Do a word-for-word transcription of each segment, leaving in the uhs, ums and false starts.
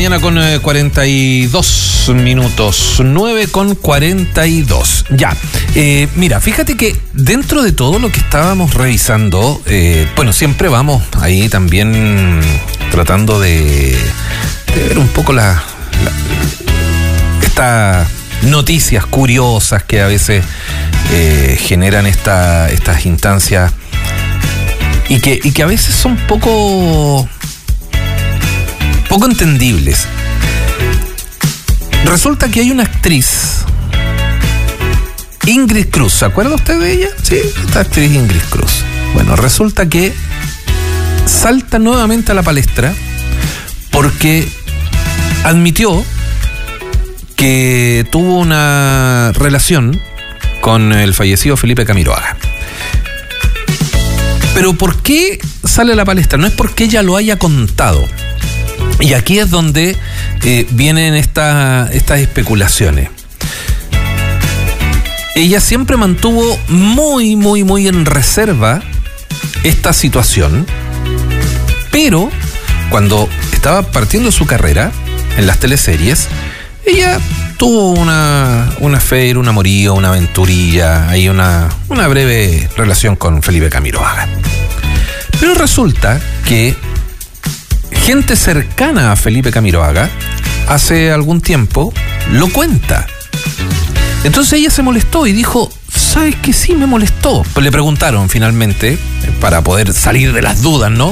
mañana con eh, cuarenta y dos minutos, nueve con cuarenta y dos. Ya, eh, mira, fíjate que dentro de todo lo que estábamos revisando, eh, bueno, siempre vamos ahí también tratando de, de ver un poco la, la estas noticias curiosas que a veces eh, generan esta, estas instancias y que, y que a veces son poco... poco entendibles. Resulta que hay una actriz, Ingrid Cruz, ¿se acuerda usted de ella? Sí, esta actriz Ingrid Cruz. Bueno, resulta que salta nuevamente a la palestra porque admitió que tuvo una relación con el fallecido Felipe Camiroaga. Pero ¿por qué sale a la palestra? No es porque ella lo haya contado. Y aquí es donde eh, vienen esta, estas especulaciones. Ella siempre mantuvo muy, muy, muy en reserva esta situación, pero cuando estaba partiendo su carrera en las teleseries, ella tuvo una, una affair, un amorío, una aventurilla, hay una, una breve relación con Felipe Camiroaga. Pero resulta que gente cercana a Felipe Camiroaga hace algún tiempo lo cuenta. Entonces ella se molestó y dijo, ¿sabes qué? Sí, me molestó. Pues le preguntaron finalmente, para poder salir de las dudas, ¿no?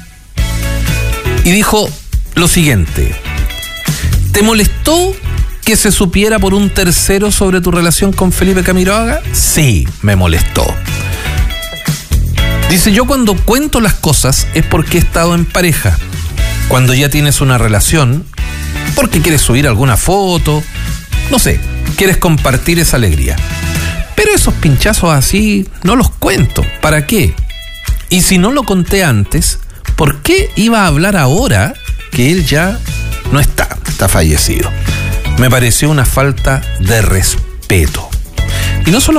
Y dijo lo siguiente: ¿te molestó que se supiera por un tercero sobre tu relación con Felipe Camiroaga? Sí, me molestó. Dice, yo cuando cuento las cosas es porque he estado en pareja. Cuando ya tienes una relación, porque quieres subir alguna foto, no sé, quieres compartir esa alegría. Pero esos pinchazos así no los cuento. ¿Para qué? Y si no lo conté antes, ¿por qué iba a hablar ahora que él ya no está, está fallecido? Me pareció una falta de respeto. Y no solo